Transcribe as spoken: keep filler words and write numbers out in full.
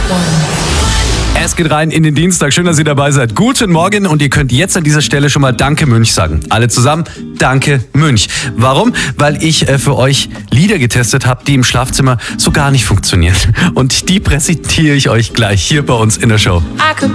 Es geht rein in den Dienstag. Schön, dass ihr dabei seid. Guten Morgen und ihr könnt jetzt an dieser Stelle schon mal Danke Münch sagen. Alle zusammen, Danke Münch. Warum? Weil ich äh, für euch Lieder getestet habe, die im Schlafzimmer so gar nicht funktionieren. Und die präsentiere ich euch gleich hier bei uns in der Show. I could